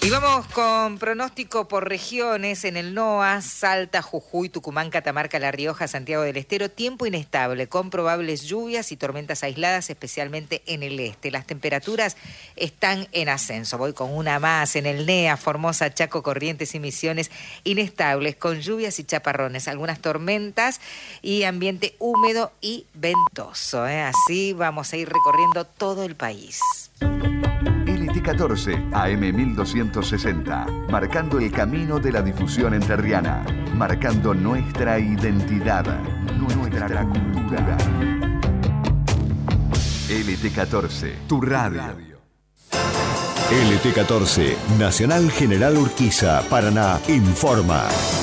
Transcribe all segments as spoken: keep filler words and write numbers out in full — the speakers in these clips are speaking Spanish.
Y vamos con pronóstico por regiones en el NOA, Salta, Jujuy, Tucumán, Catamarca, La Rioja, Santiago del Estero. Tiempo inestable, con probables lluvias y tormentas aisladas, especialmente en el este. Las temperaturas están en ascenso. Voy con una más en el NEA, Formosa, Chaco, Corrientes y Misiones, inestables, con lluvias y chaparrones, algunas tormentas y ambiente húmedo y ventoso, ¿eh? Así vamos a ir recorriendo todo el país. L T catorce, A M mil doscientos sesenta, marcando el camino de la difusión entrerriana, marcando nuestra identidad, nuestra cultura. L T catorce, tu radio. L T catorce, Nacional General Urquiza, Paraná, informa.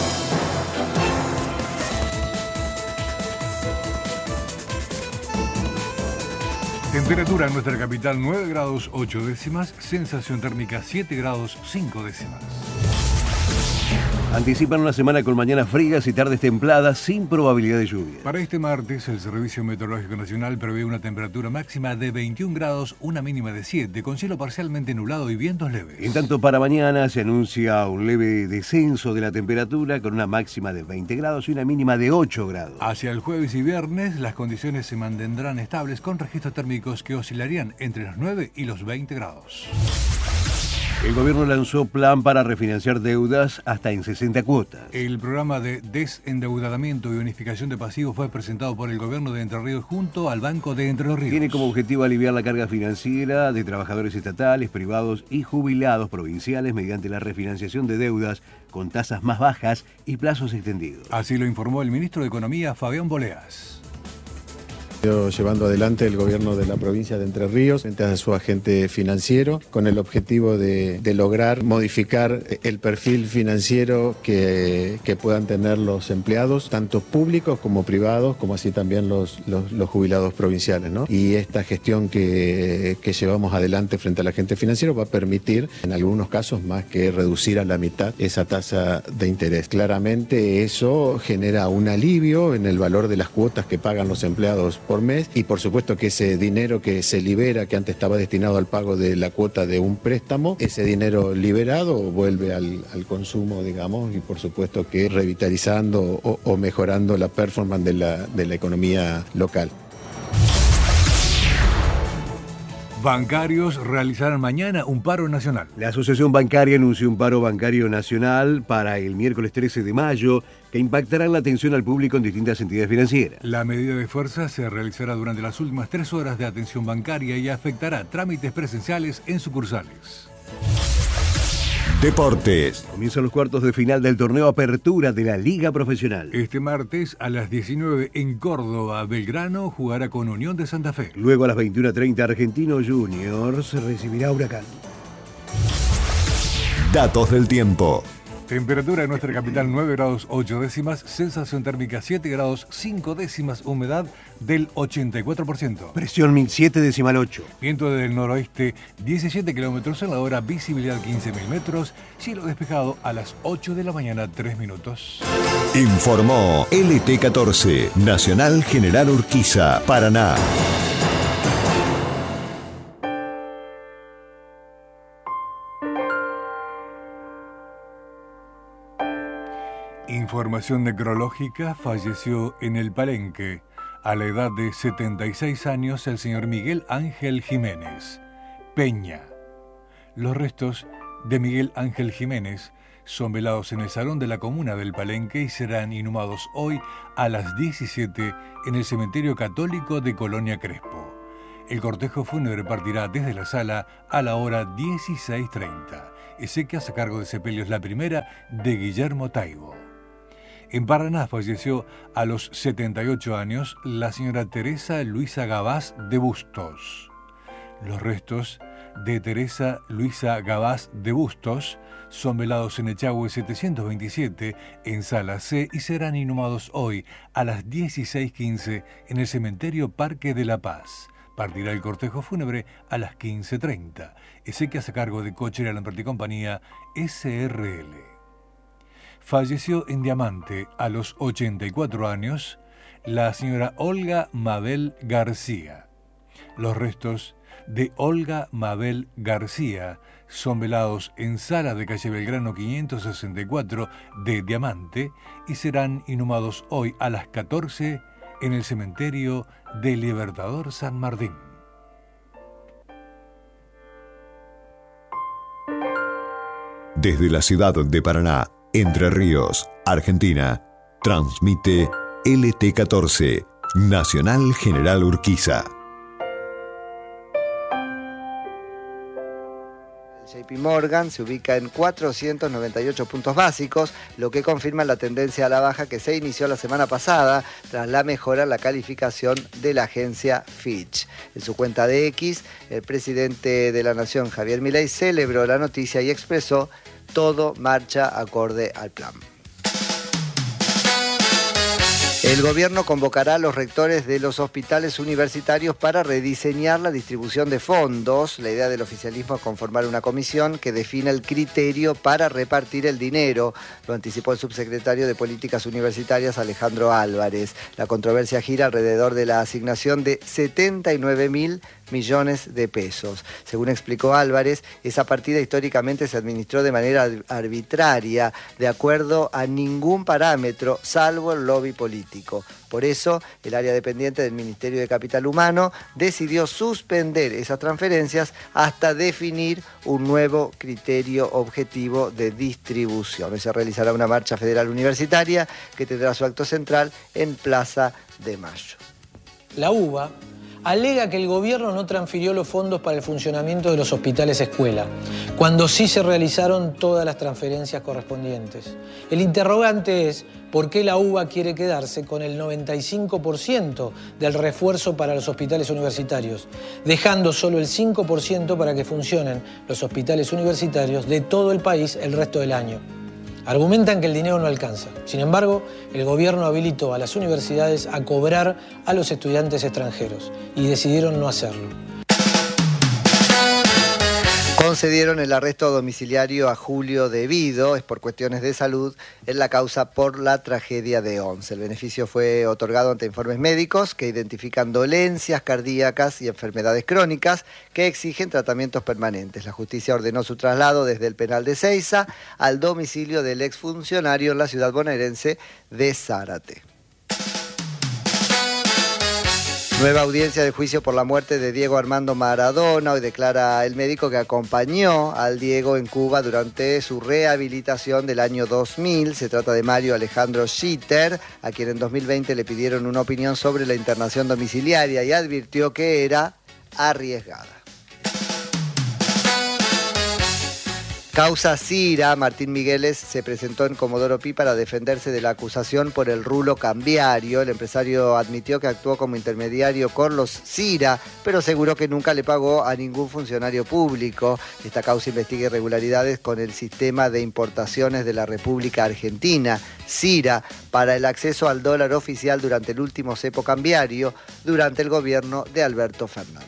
Temperatura en nuestra capital nueve grados ocho décimas, sensación térmica siete grados cinco décimas. Anticipan una semana con mañanas frías y tardes templadas sin probabilidad de lluvia. Para este martes, el Servicio Meteorológico Nacional prevé una temperatura máxima de veintiún grados, una mínima de siete, con cielo parcialmente nublado y vientos leves. En tanto, para mañana se anuncia un leve descenso de la temperatura con una máxima de veinte grados y una mínima de ocho grados. Hacia el jueves y viernes, las condiciones se mantendrán estables con registros térmicos que oscilarían entre los nueve y los veinte grados. El gobierno lanzó plan para refinanciar deudas hasta en sesenta cuotas. El programa de desendeudamiento y unificación de pasivos fue presentado por el gobierno de Entre Ríos junto al Banco de Entre Ríos. Tiene como objetivo aliviar la carga financiera de trabajadores estatales, privados y jubilados provinciales mediante la refinanciación de deudas con tasas más bajas y plazos extendidos. Así lo informó el ministro de Economía, Fabián Boleas. Llevando adelante el gobierno de la provincia de Entre Ríos frente a su agente financiero con el objetivo de, de lograr modificar el perfil financiero que, que puedan tener los empleados, tanto públicos como privados, como así también los, los, los jubilados provinciales, ¿no? Y esta gestión que, que llevamos adelante frente al agente financiero va a permitir, en algunos casos, más que reducir a la mitad esa tasa de interés. Claramente eso genera un alivio en el valor de las cuotas que pagan los empleados por mes y por supuesto que ese dinero que se libera, que antes estaba destinado al pago de la cuota de un préstamo, ese dinero liberado vuelve al, al consumo, digamos, y por supuesto que revitalizando o, o mejorando la performance de la, de la economía local. Bancarios realizarán mañana un paro nacional. La Asociación Bancaria anunció un paro bancario nacional para el miércoles trece de mayo que impactará en la atención al público en distintas entidades financieras. La medida de fuerza se realizará durante las últimas tres horas de atención bancaria y afectará trámites presenciales en sucursales. Deportes. Comienzan los cuartos de final del torneo Apertura de la Liga Profesional. Este martes a las diecinueve en Córdoba, Belgrano jugará con Unión de Santa Fe. Luego a las veintiuna treinta Argentino Juniors recibirá Huracán. Datos del tiempo. Temperatura en nuestra capital nueve grados ocho décimas, sensación térmica siete grados cinco décimas, humedad del ochenta y cuatro por ciento. Presión mil siete decimal ocho. Viento del noroeste diecisiete kilómetros en la hora, visibilidad quince mil metros, cielo despejado a las ocho de la mañana, tres minutos. Informó L T catorce, Nacional General Urquiza, Paraná. Información necrológica: falleció en el Palenque, a la edad de setenta y seis años, el señor Miguel Ángel Jiménez Peña. Los restos de Miguel Ángel Jiménez son velados en el Salón de la Comuna del Palenque y serán inhumados hoy a las diecisiete en el Cementerio Católico de Colonia Crespo. El cortejo fúnebre partirá desde la sala a la hora dieciséis treinta. Exequias a cargo de Sepelios La Primera de Guillermo Taibo. En Paraná falleció a los setenta y ocho años la señora Teresa Luisa Gabás de Bustos. Los restos de Teresa Luisa Gabás de Bustos son velados en Echagüe setecientos veintisiete en Sala C y serán inhumados hoy a las dieciséis quince en el Cementerio Parque de la Paz. Partirá el cortejo fúnebre a las quince treinta. Exequias a cargo de Cochera Lamberti y Compañía S R L. Falleció en Diamante a los ochenta y cuatro años la señora Olga Mabel García. Los restos de Olga Mabel García son velados en Sala de calle Belgrano quinientos sesenta y cuatro de Diamante y serán inhumados hoy a las catorce en el cementerio de Libertador San Martín. Desde la ciudad de Paraná, Entre Ríos, Argentina, transmite L T catorce, Nacional General Urquiza. J P Morgan se ubica en cuatrocientos noventa y ocho puntos básicos, lo que confirma la tendencia a la baja que se inició la semana pasada tras la mejora en la calificación de la agencia Fitch. En su cuenta de X, el presidente de la Nación, Javier Milei, celebró la noticia y expresó: todo marcha acorde al plan. El gobierno convocará a los rectores de los hospitales universitarios para rediseñar la distribución de fondos. La idea del oficialismo es conformar una comisión que defina el criterio para repartir el dinero. Lo anticipó el subsecretario de Políticas Universitarias, Alejandro Álvarez. La controversia gira alrededor de la asignación de setenta y nueve mil millones de pesos. Según explicó Álvarez, esa partida históricamente se administró de manera arbitraria, de acuerdo a ningún parámetro, salvo el lobby político. Por eso, el área dependiente del Ministerio de Capital Humano decidió suspender esas transferencias hasta definir un nuevo criterio objetivo de distribución. Hoy se realizará una marcha federal universitaria que tendrá su acto central en Plaza de Mayo. La UBA alega que el gobierno no transfirió los fondos para el funcionamiento de los hospitales escuela, cuando sí se realizaron todas las transferencias correspondientes. El interrogante es por qué la UBA quiere quedarse con el noventa y cinco por ciento del refuerzo para los hospitales universitarios, dejando solo el cinco por ciento para que funcionen los hospitales universitarios de todo el país el resto del año. Argumentan que el dinero no alcanza. Sin embargo, el gobierno habilitó a las universidades a cobrar a los estudiantes extranjeros y decidieron no hacerlo. Concedieron el arresto domiciliario a Julio Devido, es por cuestiones de salud, en la causa por la tragedia de Once. El beneficio fue otorgado ante informes médicos que identifican dolencias cardíacas y enfermedades crónicas que exigen tratamientos permanentes. La justicia ordenó su traslado desde el penal de Seiza al domicilio del exfuncionario en la ciudad bonaerense de Zárate. Nueva audiencia de juicio por la muerte de Diego Armando Maradona. Hoy declara el médico que acompañó al Diego en Cuba durante su rehabilitación del año dos mil. Se trata de Mario Alejandro Schitter, a quien en dos mil veinte le pidieron una opinión sobre la internación domiciliaria y advirtió que era arriesgada. Causa Cira. Martín Migueles se presentó en Comodoro Pi para defenderse de la acusación por el rulo cambiario. El empresario admitió que actuó como intermediario con los Cira, pero aseguró que nunca le pagó a ningún funcionario público. Esta causa investiga irregularidades con el sistema de importaciones de la República Argentina, Cira, para el acceso al dólar oficial durante el último cepo cambiario durante el gobierno de Alberto Fernández.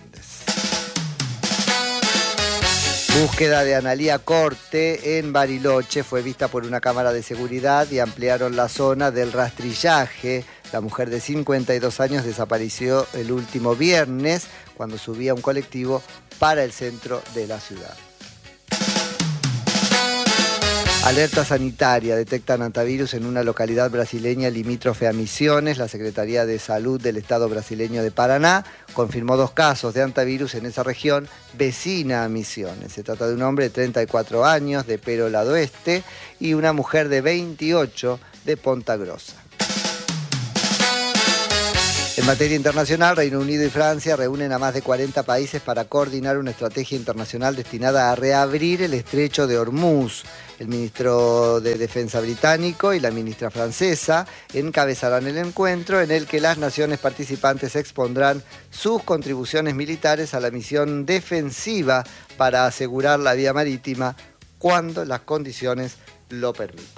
Búsqueda de Analía Corte en Bariloche fue vista por una cámara de seguridad y ampliaron la zona del rastrillaje. La mujer de cincuenta y dos años desapareció el último viernes cuando subía un colectivo para el centro de la ciudad. Alerta sanitaria. Detectan hantavirus en una localidad brasileña limítrofe a Misiones. La Secretaría de Salud del Estado brasileño de Paraná confirmó dos casos de hantavirus en esa región vecina a Misiones. Se trata de un hombre de treinta y cuatro años de Pero Lado Este y una mujer de veintiocho de Ponta Grossa. En materia internacional, Reino Unido y Francia reúnen a más de cuarenta países para coordinar una estrategia internacional destinada a reabrir el estrecho de Hormuz. El ministro de Defensa británico y la ministra francesa encabezarán el encuentro en el que las naciones participantes expondrán sus contribuciones militares a la misión defensiva para asegurar la vía marítima cuando las condiciones lo permitan.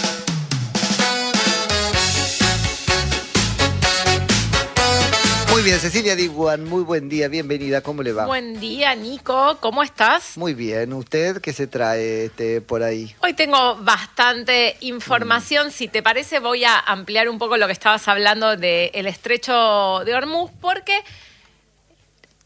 Muy bien, Cecilia Diguan, muy buen día, bienvenida, ¿cómo le va? Buen día, Nico, ¿cómo estás? Muy bien, ¿usted qué se trae este, por ahí? Hoy tengo bastante información, mm. si te parece voy a ampliar un poco lo que estabas hablando del estrecho de Hormuz, porque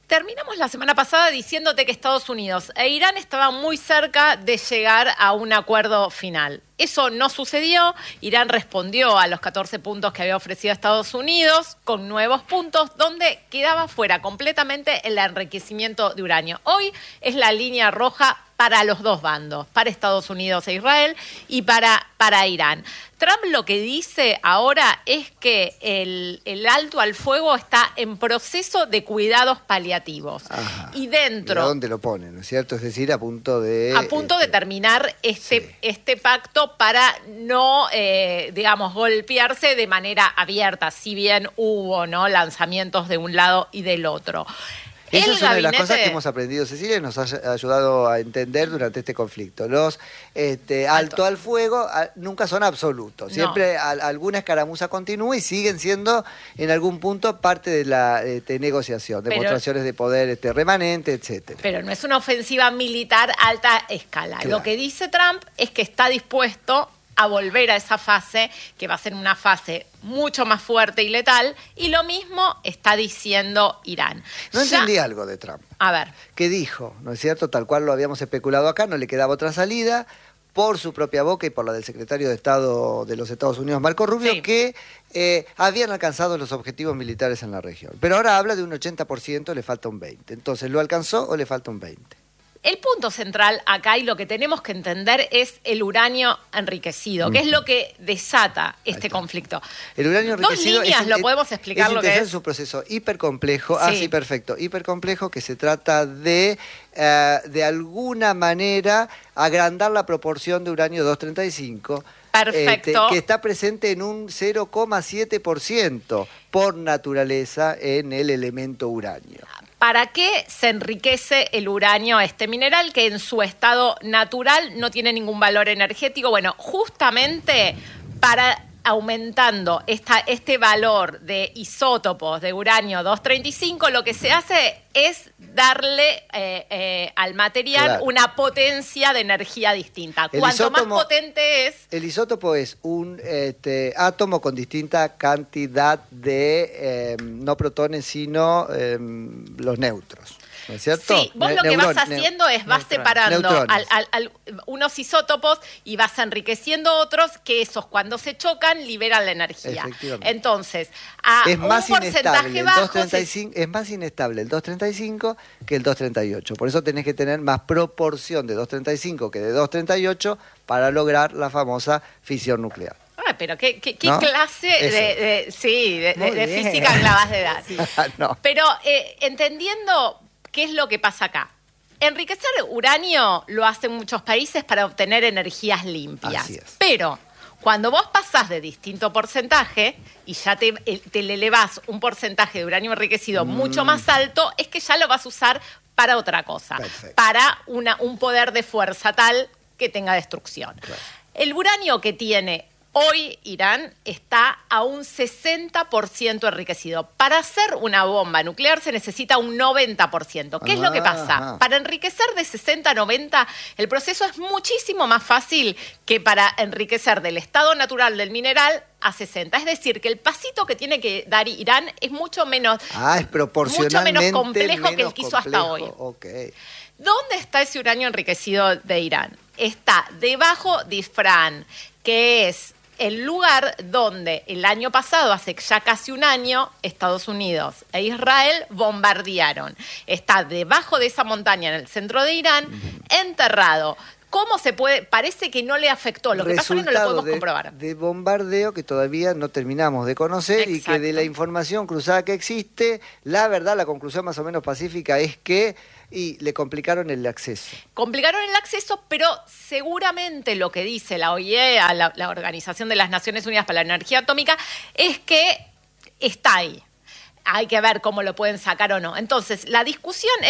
Terminamos la semana pasada diciéndote que Estados Unidos e Irán estaban muy cerca de llegar a un acuerdo final. Eso no sucedió. Irán respondió a los catorce puntos que había ofrecido Estados Unidos con nuevos puntos donde quedaba fuera completamente el enriquecimiento de uranio. Hoy es la línea roja para los dos bandos, para Estados Unidos e Israel y para, para Irán. Trump lo que dice ahora es que el, el alto al fuego está en proceso de cuidados paliativos. Ajá. Y dentro... ¿Y a dónde lo ponen, no es cierto? Es decir, a punto de... A punto este, de terminar este, sí. este pacto para no, eh, digamos, golpearse de manera abierta, si bien hubo, ¿no?, lanzamientos de un lado y del otro. Esa es una de las cosas que hemos aprendido, Cecilia, y nos ha ayudado a entender durante este conflicto. Los este, alto. alto al fuego a, nunca son absolutos. Siempre no. a, alguna escaramuza continúa y siguen siendo en algún punto parte de la este, negociación, demostraciones pero, de poder este, remanente, etcétera. Pero no es una ofensiva militar a alta escala. Claro. Lo que dice Trump es que está dispuesto a volver a esa fase, que va a ser una fase mucho más fuerte y letal, y lo mismo está diciendo Irán. No ya... entendí algo de Trump. A ver. ¿Qué dijo? ¿No es cierto? Tal cual lo habíamos especulado acá, no le quedaba otra salida, por su propia boca y por la del secretario de Estado de los Estados Unidos, Marco Rubio, sí. que eh, habían alcanzado los objetivos militares en la región. Pero ahora habla de un ochenta por ciento, le falta un veinte por ciento. Entonces, ¿lo alcanzó o le falta un veinte por ciento? El punto central acá y lo que tenemos que entender es el uranio enriquecido, que es lo que desata este conflicto. El uranio enriquecido Dos líneas, es, ¿lo podemos explicar es lo que es? Es un proceso hipercomplejo, sí. ah sí, perfecto, hipercomplejo que se trata de, uh, de alguna manera, agrandar la proporción de uranio doscientos treinta y cinco. Perfecto. Este, que está presente en un cero coma siete por ciento por naturaleza en el elemento uranio. ¿Para qué se enriquece el uranio, este mineral que en su estado natural no tiene ningún valor energético? Bueno, justamente para aumentando esta, este valor de isótopos de uranio doscientos treinta y cinco, lo que se hace es darle eh, eh, al material claro. una potencia de energía distinta. El Cuanto isótopo, más potente es... El isótopo es un este, átomo con distinta cantidad de eh, no protones, sino eh, los neutros. ¿No es cierto? Sí, vos ne lo que vas haciendo es vas separando al, al, al, unos isótopos y vas enriqueciendo otros que esos cuando se chocan liberan la energía. Entonces, a es más un porcentaje bajo... doscientos treinta y cinco, se... Es más inestable el doscientos treinta y cinco que el doscientos treinta y ocho. Por eso tenés que tener más proporción de doscientos treinta y cinco que de doscientos treinta y ocho para lograr la famosa fisión nuclear. Ah, pero qué, qué, qué ¿no? clase de, de, sí, de, de, de física acabas de dar. Sí. no. Pero eh, entendiendo... ¿Qué es lo que pasa acá? Enriquecer uranio lo hacen muchos países para obtener energías limpias. Así es. Pero cuando vos pasás de distinto porcentaje y ya te, te le elevás un porcentaje de uranio enriquecido mm. mucho más alto, es que ya lo vas a usar para otra cosa. Perfecto. Para una, un poder de fuerza tal que tenga destrucción. Claro. El uranio que tiene hoy Irán está a un sesenta por ciento enriquecido. Para hacer una bomba nuclear se necesita un noventa por ciento. ¿Qué ah, es lo que pasa? Ah. Para enriquecer de sesenta a noventa, el proceso es muchísimo más fácil que para enriquecer del estado natural del mineral a sesenta. Es decir, que el pasito que tiene que dar Irán es mucho menos, ah, es proporcionalmente mucho menos complejo menos que el que hizo complejo. hasta hoy. Okay. ¿Dónde está ese uranio enriquecido de Irán? Está debajo de Isfahan, que es el lugar donde el año pasado, hace ya casi un año, Estados Unidos e Israel bombardearon. Está debajo de esa montaña en el centro de Irán, enterrado. ¿Cómo se puede? Parece que no le afectó. Lo que pasa es que no lo podemos de, comprobar. De bombardeo que todavía no terminamos de conocer. Exacto. Y que de la información cruzada que existe, la verdad, la conclusión más o menos pacífica es que y le complicaron el acceso. Complicaron el acceso, pero seguramente lo que dice la O I E, la, la Organización de las Naciones Unidas para la Energía Atómica, es que está ahí. Hay que ver cómo lo pueden sacar o no. Entonces, la discusión es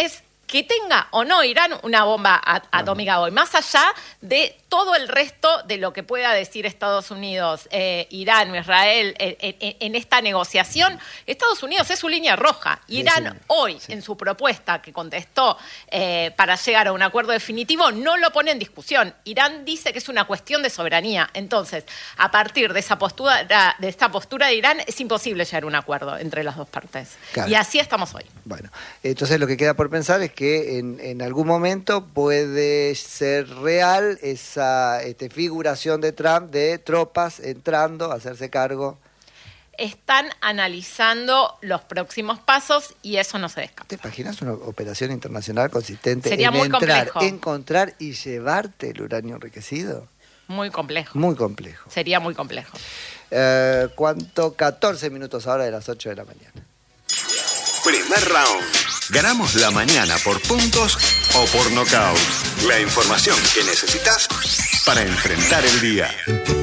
que tenga o no Irán una bomba at- atómica hoy, más allá de todo el resto de lo que pueda decir Estados Unidos, eh, Irán, Israel, en, en, en esta negociación, Estados Unidos es su línea roja. Irán sí, sí. hoy, Sí. en su propuesta que contestó eh, para llegar a un acuerdo definitivo, no lo pone en discusión. Irán dice que es una cuestión de soberanía. Entonces, a partir de esa postura de, esta postura de Irán, es imposible llegar a un acuerdo entre las dos partes. Claro. Y así estamos hoy. Bueno, entonces lo que queda por pensar es que en, en algún momento puede ser real esa este, figuración de Trump de tropas entrando a hacerse cargo. Están analizando los próximos pasos y eso no se descarta. ¿Te imaginas una operación internacional consistente Sería en muy entrar, complejo. encontrar y llevarte el uranio enriquecido? Muy complejo. Muy complejo. Sería muy complejo. Eh, ¿Cuánto? catorce minutos ahora de las ocho de la mañana. Primer round. Ganamos la mañana por puntos o por nocaut. La información que necesitas para enfrentar el día.